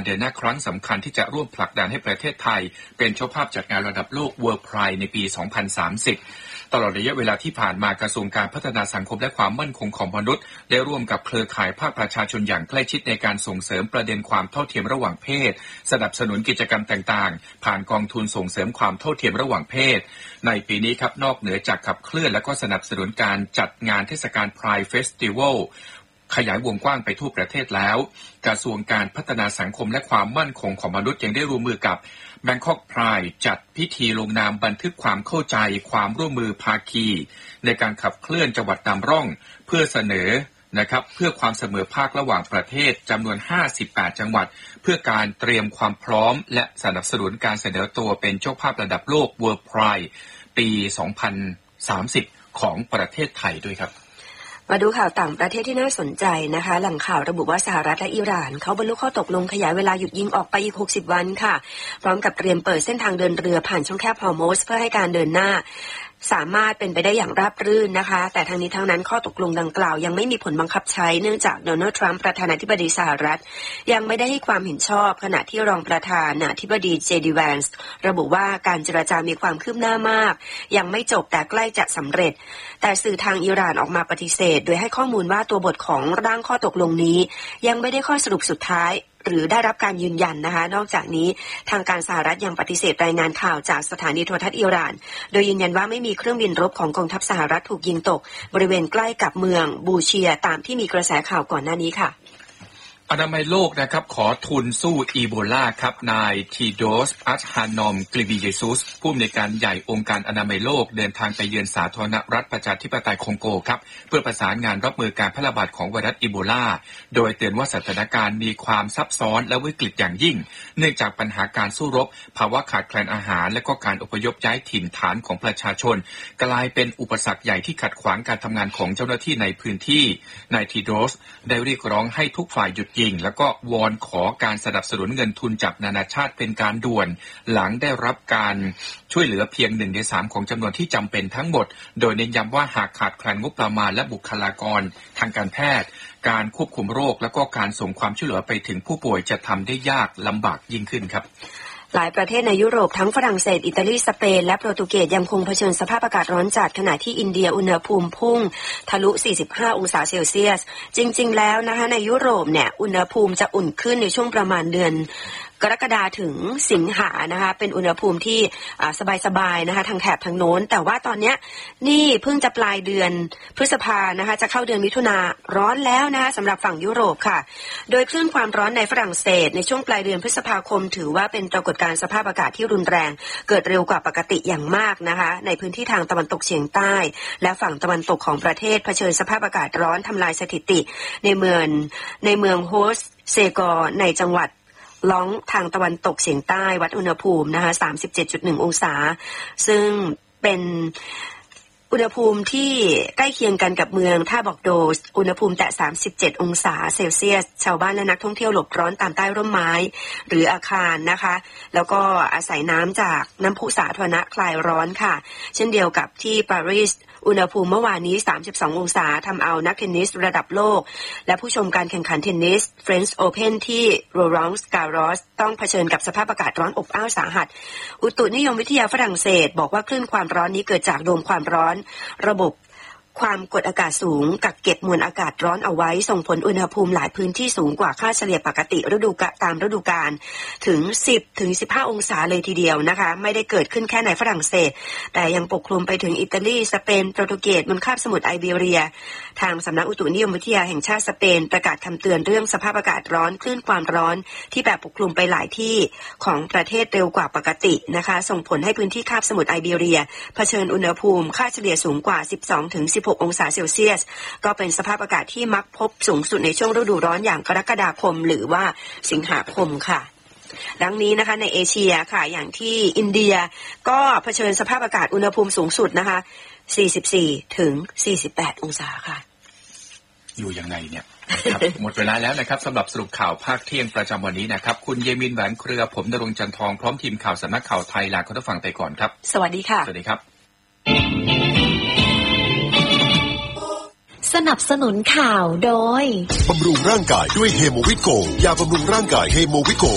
เดินหน้าครั้งสำคัญที่จะร่วมผลักดันให้ประเทศไทยเป็นเจ้าภาพจัดงานระดับโลก World Pride ในปี 2030 ตลอดระยะเวลาที่ผ่านมากระทรวงการพัฒนาสังคมและความมั่นคงของมนุษย์ได้ร่วมกับเครือข่ายภาคประชาชนอย่างใกล้ชิดในการส่งเสริมประเด็นความเท่าเทียมระหว่างเพศสนับสนุนกิจกรรมต่างๆผ่านกองทุนส่งเสริมความเท่าเทียมระหว่างเพศในปีนี้ครับนอกเหนือจากขับเคลื่อนและก็สนับสนุนการจัดงานเทศกาล Pride Festivalขยายวงกว้างไปทั่วประเทศแล้วกระทรวงการพัฒนาสังคมและความมั่นคงของมนุษย์ยังได้ร่วมมือกับ Bangkok Pride จัดพิธีลงนามบันทึกความเข้าใจความร่วมมือภาคีในการขับเคลื่อนจังหวัดนำร่องเพื่อเสนอนะครับเพื่อความเสมอภาคระหว่างประเทศจำนวน58จังหวัดเพื่อการเตรียมความพร้อมและสนับสนุนการเสนอตัวเป็นเจ้าภาพระดับโลก World Pride ปี 2030 ของประเทศไทยด้วยครับมาดูข่าวต่างประเทศที่น่าสนใจนะคะแหล่งข่าวระบุว่าสหรัฐและอิหร่านเขาบรรลุข้อตกลงขยายเวลาหยุดยิงออกไปอีก60วันค่ะพร้อมกับเตรียมเปิดเส้นทางเดินเรือผ่านช่องแคบฮอร์มุซเพื่อให้การเดินหน้าสามารถเป็นไปได้อย่างราบรื่นนะคะแต่ทั้งนี้ทั้งนั้นข้อตกลงดังกล่าวยังไม่มีผลบังคับใช้เนื่องจากโดนัลด์ทรัมป์ประธานาธิบดีสหรัฐยังไม่ได้ให้ความเห็นชอบขณะที่รองประธานาธิบดีเจดีแวนส์ระบุว่าการเจรจามีความคืบหน้ามากยังไม่จบแต่ใกล้จะสำเร็จแต่สื่อทางอิหร่านออกมาปฏิเสธโดยให้ข้อมูลว่าตัวบทของร่างข้อตกลงนี้ยังไม่ได้ข้อสรุปสุดท้ายหรือได้รับการยืนยันนะคะนอกจากนี้ทางการสหรัฐยังปฏิเสธรายงานข่าวจากสถานีโทรทัศน์อิหร่านโดยยืนยันว่าไม่มีเครื่องบินรบของกองทัพสหรัฐถูกยิงตกบริเวณใกล้กับเมืองบูเชียตามที่มีกระแสข่าวก่อนหน้านี้ค่ะอนามัยโลกนะครับขอทุนสู้อีโบลาครับนายทีโดสอัชฮานอมกลิบิเยซุสผู้อำนวยการใหญ่องค์การอนามัยโลกเดินทางไปเยือนสาธารณรัฐประชาธิปไตยคองโกครับเพื่อประสานงานรับมือการแพร่ระบาดของไวรัสอีโบลาโดยเตือนว่าสถานการณ์มีความซับซ้อนและวิกฤตอย่างยิ่งเนื่องจากปัญหาการสู้รบภาวะขาดแคลนอาหารและก็การอพยพย้ายถิ่นฐานของประชาชนกลายเป็นอุปสรรคใหญ่ที่ขัดขวางการทำงานของเจ้าหน้าที่ในพื้นที่นายทีโดสได้เรียกร้องให้ทุกฝ่ายหยุดยิงแล้วก็วอนขอการสนับสนุนเงินทุนจากนานาชาติเป็นการด่วนหลังได้รับการช่วยเหลือเพียง1 ใน 3ของจำนวนที่จำเป็นทั้งหมดโดยเน้นย้ำว่าหากขาดแคลนงบประมาณและบุคลากรทางการแพทย์การควบคุมโรคและก็การส่งความช่วยเหลือไปถึงผู้ป่วยจะทำได้ยากลำบากยิ่งขึ้นครับหลายประเทศในยุโรปทั้งฝรั่งเศสอิตาลีสเปนและโปรตุเกสยังคงเผชิญสภาพอากาศร้อนจัดขณะที่อินเดียอุณหภูมิพุ่งทะลุ45องศาเซลเซียสจริงๆแล้วนะคะในยุโรปเนี่ยอุณหภูมิจะอุ่นขึ้นในช่วงประมาณเดือนกรกฎาคมถึงสิงหานะคะเป็นอุณหภูมิที่สบายๆนะคะทางแถบทางโน้นแต่ว่าตอนนี้นี่เพิ่งจะปลายเดือนพฤษภานะคะจะเข้าเดือนมิถุนาร้อนแล้วนะคะสำหรับฝั่งยุโรปค่ะโดยคลื่นความร้อนในฝรั่งเศสในช่วงปลายเดือนพฤษภาคมถือว่าเป็นปรากฏการณ์สภาพอากาศที่รุนแรงเกิดเร็วกว่าปกติอย่างมากนะคะในพื้นที่ทางตะวันตกเฉียงใต้และฝั่งตะวันตกของประเทศเผชิญสภาพอากาศร้อนทำลายสถิติในเมืองโฮสเซกอร์ในจังหวัดล้องทางตะวันตกเฉียงใต้วัดอุณหภูมินะคะ 37.1 องศาซึ่งเป็นอุณหภูมิที่ใกล้เคียงกันกับเมืองท่าบอกโดอุณหภูมิแตะ37องศาเซลเซียสชาวบ้านและนักท่องเที่ยวหลบร้อนตามใต้ร่มไม้หรืออาคารนะคะแล้วก็อาศัยน้ำจากน้ำพุสาธารณะคลายร้อนค่ะเช่นเดียวกับที่ปารีสอุณหภูมิเมื่อวานนี้32องศาทำเอานักเทนนิสระดับโลกและผู้ชมการแข่งขันเทนนิส French Open ที่โรลองส์การอสต้องเผชิญกับสภาพอากาศร้อนอบอ้าวสาหัสอุตุนิยมวิทยาฝรั่งเศสบอกว่าคลื่นความร้อนนี้เกิดจากโดมความร้อนระบบความกดอากาศสูงกักเก็บมวลอากาศร้อนเอาไว้ส่งผลอุณหภูมิหลายพื้นที่สูงกว่าค่าเฉลี่ยปกติตามฤดูกาลถึง10 ถึง 15 องศาเลยทีเดียวนะคะไม่ได้เกิดขึ้นแค่ในฝรั่งเศสแต่ยังปกคลุมไปถึงอิตาลีสเปนโปรตุเกสบนคาบสมุทรไอเบีเรียทางสำนักอุตุนิยมวิทยาแห่งชาติสเปนประกาศคำเตือนเรื่องสภาพอากาศร้อนคลื่นความร้อนที่แบบปกคลุมไปหลายที่ของประเทศเร็วกว่าปกตินะคะส่งผลให้พื้นที่คาบสมุทรไอเบีเรียเผชิญอุณหภูมิค่าเฉลี่ยสูงกว่า12 ถึง 16 องศาเซลเซียสก็เป็นสภาพอากาศที่มักพบสูงสุดในช่วงฤดูร้อนอย่างกรกฎาคมหรือว่าสิงหาคมค่ะดังนี้นะคะในเอเชียค่ะอย่างที่อินเดียก็เผชิญสภาพอากาศอุณหภูมิสูงสุดนะคะ44 ถึง 48 องศาค่ะอยู่ยังไงเนี่ยหมดเวลาแล้วนะครับสำหรับสรุปข่าวภาคเที่ยงประจำวันนี้นะครับคุณเยมินแหวนเครือผมณรงค์จันทองพร้อมทีมข่าวสำนักข่าวไทยลาคุณผู้ฟังไปก่อนครับสวัสดีค่ะสวัสดีครับสนับสนุนข่าวโดยบำรุงร่างกายด้วยเฮโมวิโกยาบำรุงร่างกายเฮโมวิโก